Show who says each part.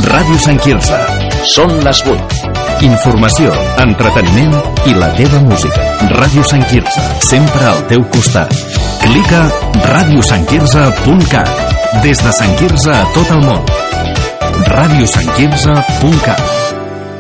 Speaker 1: Ràdio Sant Quirze. Són les 8. Informació, entreteniment i la teva música. Ràdio Sant Quirze, sempre al teu costat. Clica radiosantquirze.cat. Des de Sant Quirze a tot el món. radiosantquirze.cat.